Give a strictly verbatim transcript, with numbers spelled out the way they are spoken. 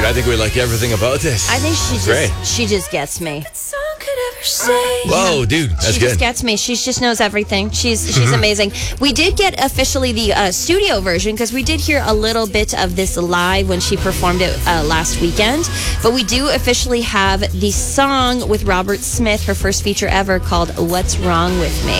I think we like everything about this. I think she just Great. she just gets me. Whoa, dude, that's she good. just gets me. She just knows everything. She's she's amazing. We did get officially the uh, studio version because we did hear a little bit of this live when she performed it uh, last weekend. But we do officially have the song with Robert Smith, her first feature ever, called "What's Wrong with Me."